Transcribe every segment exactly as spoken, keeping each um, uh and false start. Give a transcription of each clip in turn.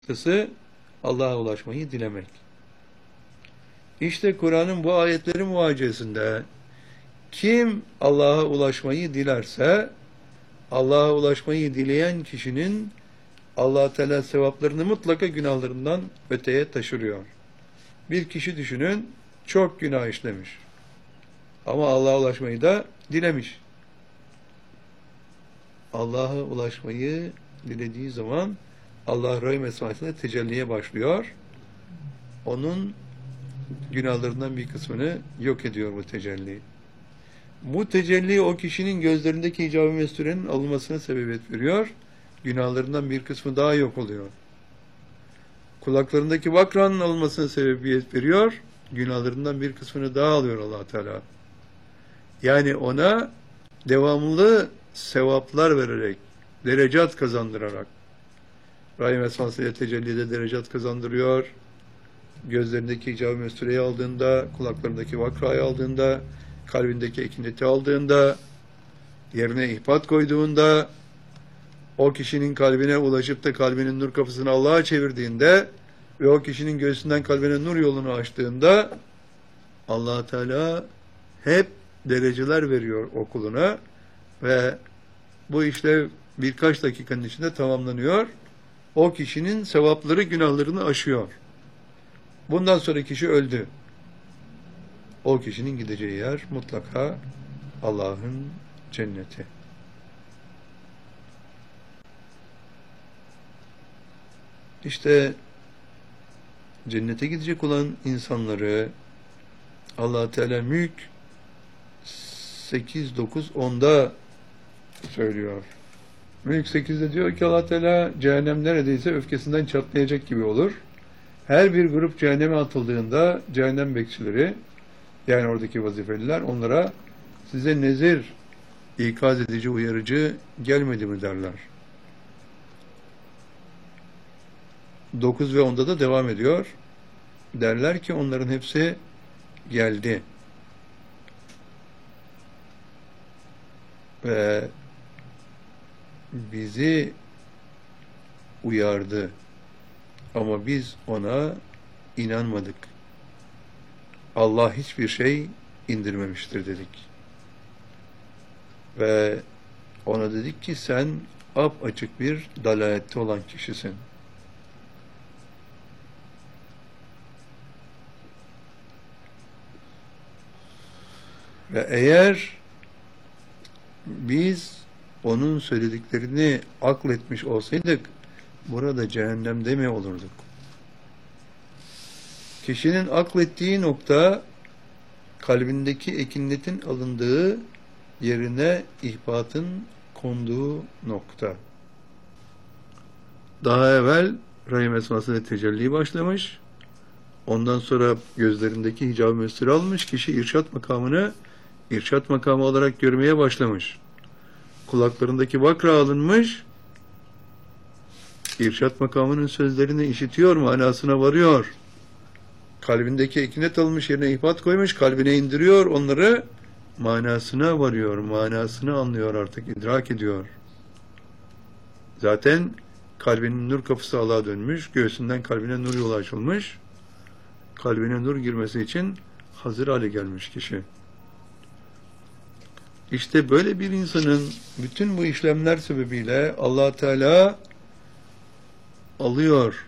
noktası Allah'a ulaşmayı dilemek. İşte Kur'an'ın bu ayetleri muvaciyesinde kim Allah'a ulaşmayı dilerse Allah'a ulaşmayı dileyen kişinin Allah Teala sevaplarını mutlaka günahlarından öteye taşırıyor. Bir kişi düşünün, çok günah işlemiş. Ama Allah'a ulaşmayı da dilemiş. Allah'a ulaşmayı dilediği zaman Allah rahim esmasında tecelliye başlıyor. Onun günahlarından bir kısmını yok ediyor bu tecelli. Bu tecelli o kişinin gözlerindeki icab-ı mesturenin alınmasına sebebiyet veriyor. Günahlarından bir kısmı daha yok oluyor. Kulaklarındaki vakranın alınmasına sebebiyet veriyor. Günahlarından bir kısmını daha alıyor Allah Teala. Yani ona devamlı sevaplar vererek, derecat kazandırarak, rahim esmasıyla tecellide derecat kazandırıyor. Gözlerindeki icab-ı mestureyi aldığında, kulaklarındaki vakrayı aldığında, kalbindeki ekineti aldığında, yerine ihbat koyduğunda, o kişinin kalbine ulaşıp da kalbinin nur kapısını Allah'a çevirdiğinde ve o kişinin göğsünden kalbine nur yolunu açtığında Allah Teala hep dereceler veriyor o kuluna ve bu işlev birkaç dakikanın içinde tamamlanıyor. O kişinin sevapları günahlarını aşıyor. Bundan sonra kişi öldü. O kişinin gideceği yer mutlaka Allah'ın cenneti. İşte cennete gidecek olan insanları Allah Teala Mülk sekiz, dokuz, onda söylüyor. Mülk sekizde diyor ki Allah Teala cehennem neredeyse öfkesinden çatlayacak gibi olur. Her bir grup cehenneme atıldığında cehennem bekçileri, yani oradaki vazifeliler, onlara size nezir, ikaz edici, uyarıcı gelmedi mi derler. dokuz ve onda da devam ediyor. Derler ki onların hepsi geldi. Ve bizi uyardı. Ama biz ona inanmadık. Allah hiçbir şey indirmemiştir dedik. Ve ona dedik ki sen apaçık bir dalalette olan kişisin. Ve eğer biz onun söylediklerini akletmiş olsaydık burada cehennemde mi olurduk? Kişinin aklettiği nokta kalbindeki ekinetin alındığı yerine ihbatın konduğu nokta. Daha evvel rahim esmasında tecelli başlamış. Ondan sonra gözlerindeki hicab-ı mesture almış. Kişi irşat makamını irşat makamı olarak görmeye başlamış. Kulaklarındaki vakra alınmış. İrşat makamının sözlerini işitiyor, manasına varıyor. Kalbindeki ekinet almış, yerine ihbat koymuş, kalbine indiriyor onları, manasına varıyor, manasını anlıyor artık, idrak ediyor. Zaten kalbinin nur kapısı Allah'a dönmüş, göğsünden kalbine nur yolu açılmış, kalbine nur girmesi için hazır hale gelmiş kişi. İşte böyle bir insanın bütün bu işlemler sebebiyle Allah Teala alıyor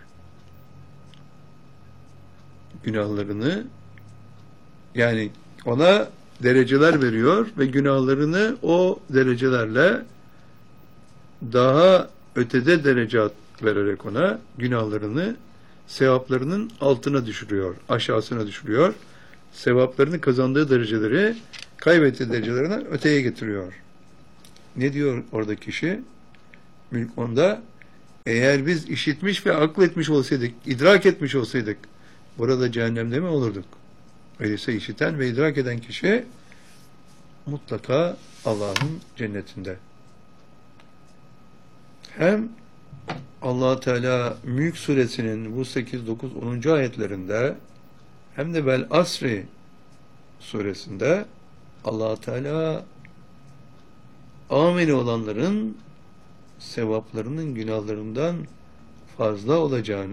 günahlarını, yani ona dereceler veriyor ve günahlarını o derecelerle daha ötede derece vererek ona günahlarını sevaplarının altına düşürüyor, aşağısına düşürüyor. Sevaplarını kazandığı dereceleri kaybettiği derecelerinden öteye getiriyor. Ne diyor orada kişi? Mülk onda, eğer biz işitmiş ve akletmiş olsaydık, idrak etmiş olsaydık, burada cehennemde mi olurduk? Öyleyse işiten ve idrak eden kişi mutlaka Allah'ın cennetinde. Hem Allah Teala Mülk suresinin bu sekiz, dokuz, onuncu ayetlerinde hem de Vel Asri suresinde Allah Teala ameli olanların sevaplarının günahlarından fazla olacağını